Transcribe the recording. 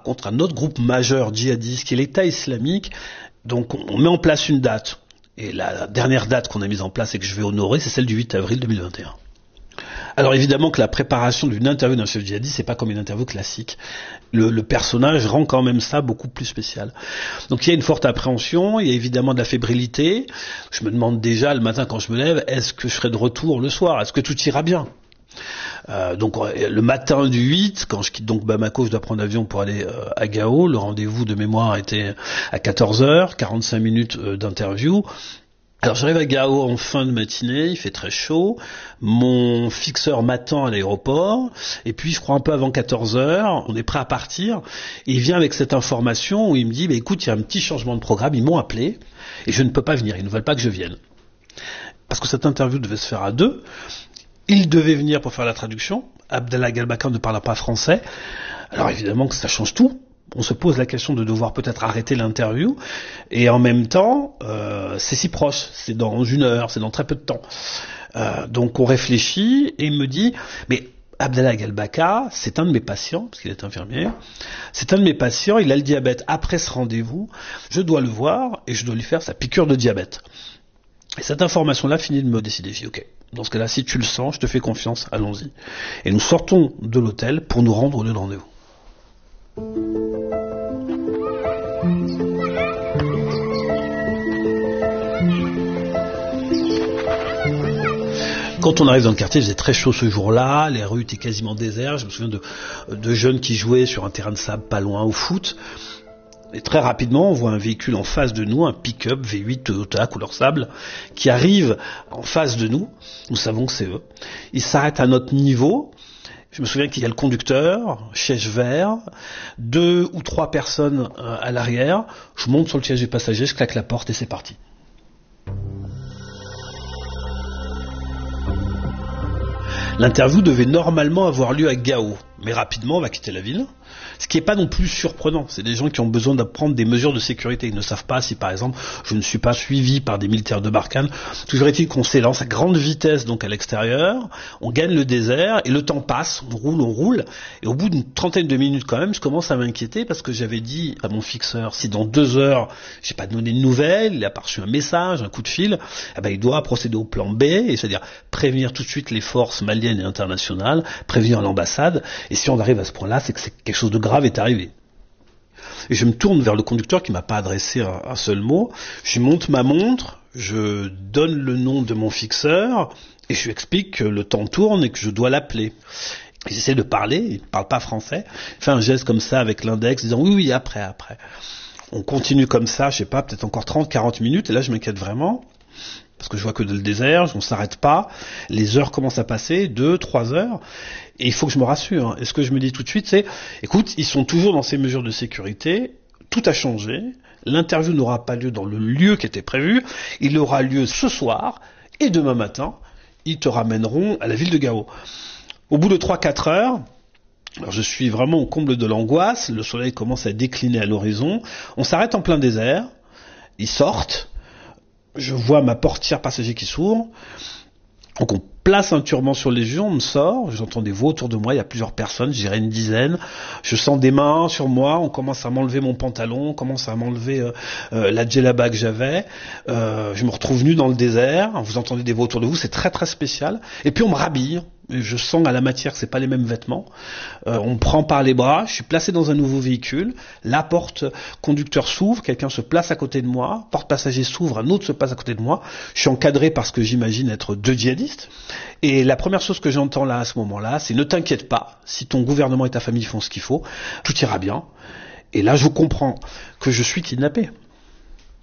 contre un autre groupe majeur djihadiste qui est l'État islamique. Donc on met en place une date. Et la dernière date qu'on a mise en place et que je vais honorer, c'est celle du 8 avril 2021. Alors évidemment que la préparation d'une interview d'un chef djihadiste, c'est pas comme une interview classique. Le personnage rend quand même ça beaucoup plus spécial. Donc il y a une forte appréhension, il y a évidemment de la fébrilité. Je me demande déjà le matin quand je me lève, est-ce que je serai de retour le soir? Est-ce que tout ira bien? Donc le matin du 8, quand je quitte donc Bamako, je dois prendre l'avion pour aller à Gao. Le rendez-vous de mémoire était à 14h, 45 minutes d'interview. Alors j'arrive à Gao en fin de matinée, il fait très chaud, mon fixeur m'attend à l'aéroport, et puis je crois un peu avant 14h, on est prêt à partir, et il vient avec cette information où il me dit, écoute, il y a un petit changement de programme, ils m'ont appelé, et je ne peux pas venir, ils ne veulent pas que je vienne. Parce que cette interview devait se faire à deux, il devait venir pour faire la traduction, Abdallah Galbaka ne parle pas français, alors évidemment que ça change tout. On se pose la question de devoir peut-être arrêter l'interview, et en même temps, c'est si proche, c'est dans 1 heure, c'est dans très peu de temps. Donc on réfléchit, et il me dit, mais Abdallah Galbaka, c'est un de mes patients, parce qu'il est infirmier, c'est un de mes patients, il a le diabète. Après ce rendez-vous, je dois le voir, et je dois lui faire sa piqûre de diabète. Et cette information-là finit de me décider. Je dis, ok, dans ce cas-là, si tu le sens, je te fais confiance, allons-y. Et nous sortons de l'hôtel pour nous rendre au lieu de rendez-vous. Quand on arrive dans le quartier, il faisait très chaud ce jour-là, les rues étaient quasiment désertes, je me souviens de jeunes qui jouaient sur un terrain de sable pas loin au foot, et très rapidement on voit un véhicule en face de nous, un pick-up V8 Toyota couleur sable, qui arrive en face de nous, nous savons que c'est eux, ils s'arrêtent à notre niveau. Je me souviens qu'il y a le conducteur, siège vert, 2 ou 3 personnes à l'arrière, je monte sur le siège du passager, je claque la porte et c'est parti. L'interview devait normalement avoir lieu à Gao, mais rapidement on va quitter la ville, ce qui n'est pas non plus surprenant. C'est des gens qui ont besoin de prendre des mesures de sécurité. Ils ne savent pas si par exemple je ne suis pas suivi par des militaires de Barkhane. Toujours est-il qu'on s'élance à grande vitesse donc à l'extérieur, on gagne le désert et le temps passe, on roule, et au bout d'une trentaine de minutes quand même, je commence à m'inquiéter parce que j'avais dit à mon fixeur, si dans 2 heures j'ai pas donné de nouvelles, il a pas reçu un message, un coup de fil, il doit procéder au plan B, et c'est-à-dire prévenir tout de suite les forces maliennes et internationales, prévenir l'ambassade, et si on arrive à ce point-là, c'est que c'est quelque chose de grave est arrivé. Et je me tourne vers le conducteur qui m'a pas adressé un seul mot, je lui montre ma montre, je donne le nom de mon fixeur, et je lui explique que le temps tourne et que je dois l'appeler. J'essaie de parler, il ne parle pas français, il fait un geste comme ça avec l'index, disant oui, après. On continue comme ça, je sais pas, peut-être encore 30-40 minutes, et là je m'inquiète vraiment, parce que je vois que dans le désert, on ne s'arrête pas, les heures commencent à passer, 2-3 heures, et il faut que je me rassure. Et ce que je me dis tout de suite, c'est, écoute, ils sont toujours dans ces mesures de sécurité, tout a changé, l'interview n'aura pas lieu dans le lieu qui était prévu, il aura lieu ce soir, et demain matin, ils te ramèneront à la ville de Gao. Au bout de 3-4 heures, alors je suis vraiment au comble de l'angoisse, le soleil commence à décliner à l'horizon, on s'arrête en plein désert, ils sortent, je vois ma portière passager qui s'ouvre, donc on place un turban sur les yeux, on me sort, j'entends des voix autour de moi, il y a plusieurs personnes, je dirais une dizaine, je sens des mains sur moi, on commence à m'enlever mon pantalon, on commence à m'enlever la djellaba que j'avais, je me retrouve nu dans le désert, vous entendez des voix autour de vous, c'est très très spécial, et puis on me rhabille, je sens à la matière que c'est pas les mêmes vêtements, on me prend par les bras, je suis placé dans un nouveau véhicule, la porte conducteur s'ouvre, quelqu'un se place à côté de moi, porte passager s'ouvre, un autre se place à côté de moi, je suis encadré par ce que j'imagine être 2 djihadistes, et la première chose que j'entends là à ce moment-là, c'est ne t'inquiète pas, si ton gouvernement et ta famille font ce qu'il faut, tout ira bien, et là je comprends que je suis kidnappé.